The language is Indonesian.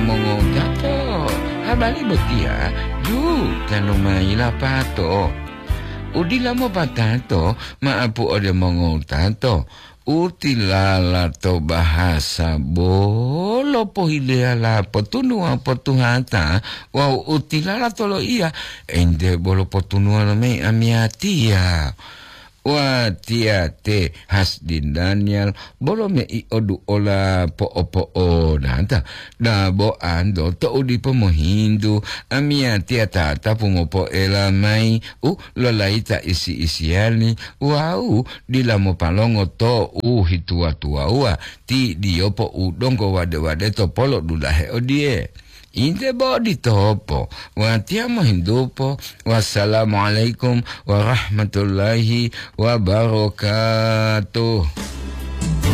mongo tato habari botia ju tano mai la pato udila mo patato maapu ode mongo tato utilala to bahasa bolo pohileala potunua potuhata wa utilala tolo ia ende bolo potunua me amiatia wa tia te Hasdin Daniel bolo me I odu ola po nanta da bo ando to udi pomo Hindu amia tia tata pumopo ela mai lolaita isi-isiani wau dila mo palongo to hitua tua ua ti diopo dongo wade to polo dulahe odie Inte bodi topo. Watiamo hindupo. Wassalamualaikum warahmatullahi wabarakatuh.